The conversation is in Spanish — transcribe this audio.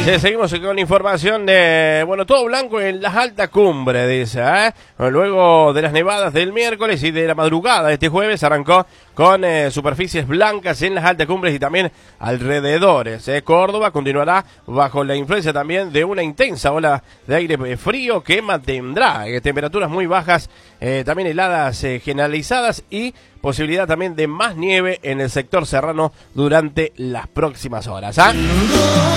Sí, seguimos con información de, bueno, todo blanco en las altas cumbres, dice, Luego de las nevadas del miércoles y de la madrugada de este jueves arrancó con superficies blancas en las altas cumbres y también alrededores. Córdoba continuará bajo la influencia también de una intensa ola de aire frío que mantendrá temperaturas muy bajas, también heladas generalizadas y posibilidad también de más nieve en el sector serrano durante las próximas horas.